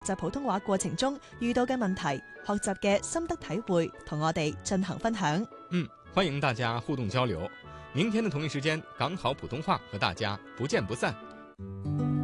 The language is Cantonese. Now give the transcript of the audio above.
習普通話過程中遇到嘅問題、學習嘅心得體會，同我哋進行分享。 歡迎大家互動交流。明天的同一時間，港好普通話和大家不見不散。